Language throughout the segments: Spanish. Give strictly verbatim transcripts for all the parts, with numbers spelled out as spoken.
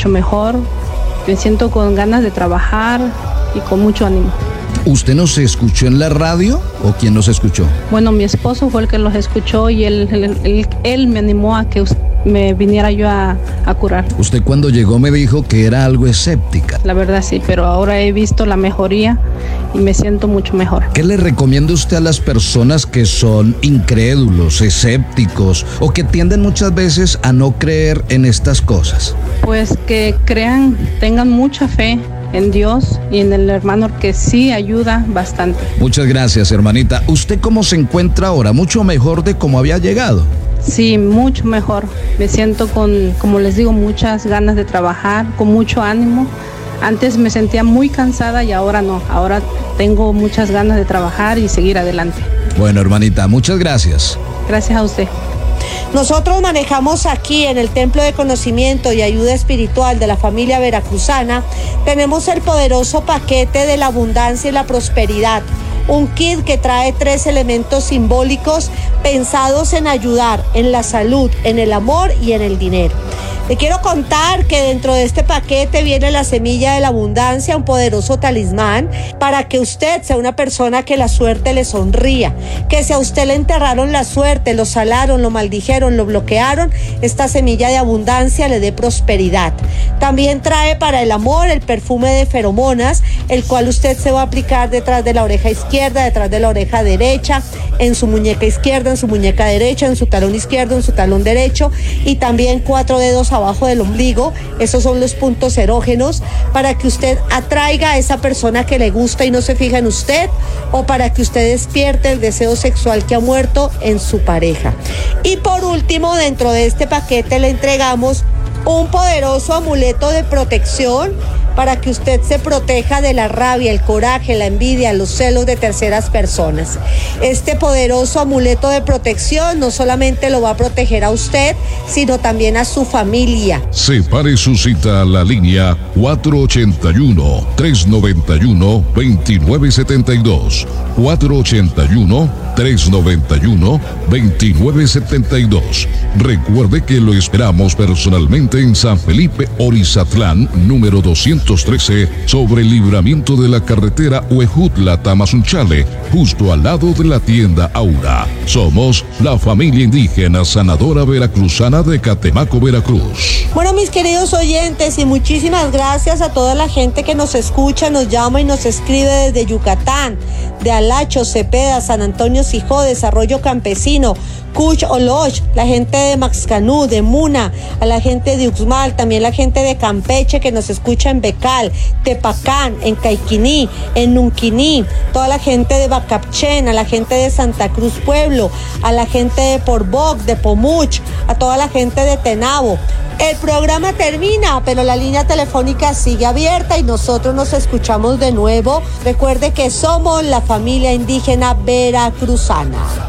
mucho mejor, me siento con ganas de trabajar y con mucho ánimo. ¿Usted nos escuchó en la radio o quién nos escuchó? Bueno, mi esposo fue el que los escuchó y él, él, él, él me animó a que me viniera yo a, a curar. Usted cuando llegó me dijo que era algo escéptica. La verdad sí, pero ahora he visto la mejoría y me siento mucho mejor. ¿Qué le recomienda usted a las personas que son incrédulos, escépticos o que tienden muchas veces a no creer en estas cosas? Pues que crean, tengan mucha fe en Dios y en el hermano, que sí ayuda bastante. Muchas gracias, hermanita. ¿Usted cómo se encuentra ahora? ¿Mucho mejor de cómo había llegado? Sí, mucho mejor. Me siento con, como les digo, muchas ganas de trabajar, con mucho ánimo. Antes me sentía muy cansada y ahora no. Ahora tengo muchas ganas de trabajar y seguir adelante. Bueno, hermanita, muchas gracias. Gracias a usted. Nosotros manejamos aquí en el Templo de Conocimiento y Ayuda Espiritual de la familia veracruzana, tenemos el poderoso paquete de la abundancia y la prosperidad. Un kit que trae tres elementos simbólicos pensados en ayudar, en la salud, en el amor y en el dinero. Le quiero contar que dentro de este paquete viene la semilla de la abundancia, un poderoso talismán para que usted sea una persona que la suerte le sonría, que si a usted le enterraron la suerte, lo salaron, lo maldijeron, lo bloquearon, esta semilla de abundancia le dé prosperidad. También trae para el amor el perfume de feromonas, el cual usted se va a aplicar detrás de la oreja izquierda, detrás de la oreja derecha, en su muñeca izquierda, en su muñeca derecha, en su talón izquierdo, en su talón derecho, y también cuatro dedos abajo del ombligo. Esos son los puntos erógenos para que usted atraiga a esa persona que le gusta y no se fija en usted, o para que usted despierte el deseo sexual que ha muerto en su pareja. Y por último, dentro de este paquete le entregamos un poderoso amuleto de protección para que usted se proteja de la rabia, el coraje, la envidia, los celos de terceras personas. Este poderoso amuleto de protección no solamente lo va a proteger a usted, sino también a su familia. Separe su cita a la línea cuatro ochenta y uno, trescientos noventa y uno, veintinueve setenta y dos. cuatro ochenta y uno, trescientos noventa y uno, veintinueve setenta y dos. Recuerde que lo esperamos personalmente en San Felipe, Orizatlán, número doscientos trece, sobre el libramiento de la carretera Huejutla-Tamazunchale, justo al lado de la tienda Aura. Somos la familia indígena sanadora veracruzana de Catemaco, Veracruz. Bueno, mis queridos oyentes, y muchísimas gracias a toda la gente que nos escucha, nos llama y nos escribe desde Yucatán, de Alacho, Cepeda, San Antonio Sijó, Desarrollo Campesino, Cuch Oloch, la gente de Maxcanú, de Muna, a la gente de Uxmal, también la gente de Campeche que nos escucha en Becal, Tepacán, en Caiquiní, en Nunquiní, toda la gente de Bacapchen, a la gente de Santa Cruz Pueblo, a la gente de Porboc, de Pomuch, a toda la gente de Tenabo. El programa termina, pero la línea telefónica sigue abierta y nosotros nos escuchamos de nuevo. Recuerde que somos la familia indígena veracruzana.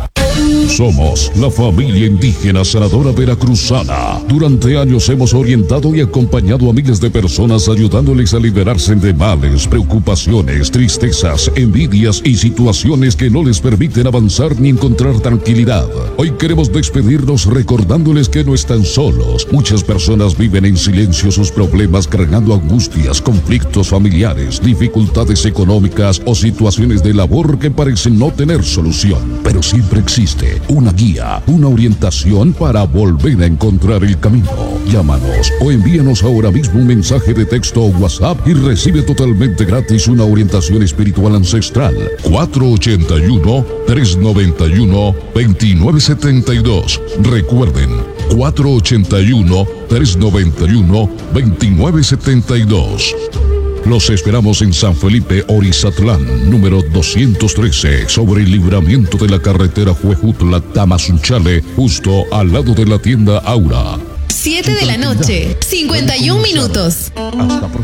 Somos la familia indígena sanadora veracruzana. Durante años hemos orientado y acompañado a miles de personas, ayudándoles a liberarse de males, preocupaciones, tristezas, envidias y situaciones que no les permiten avanzar ni encontrar tranquilidad. Hoy queremos despedirnos recordándoles que no están solos. Muchas personas viven en silencio sus problemas, cargando angustias, conflictos familiares, dificultades económicas o situaciones de labor que parecen no tener solución. Pero siempre existe una guía, una orientación para volver a encontrar el camino. Llámanos o envíanos ahora mismo un mensaje de texto o WhatsApp y recibe totalmente gratis una orientación espiritual ancestral. cuatro ochenta y uno, trescientos noventa y uno, veintinueve setenta y dos. Recuerden, cuatro ochenta y uno, trescientos noventa y uno, veintinueve setenta y dos. Los esperamos en San Felipe, Orizatlán, número doscientos trece, sobre el libramiento de la carretera Huejutla-Tamazunchale, justo al lado de la tienda Aura. siete de la noche, cincuenta y un minutos. Hasta pronto.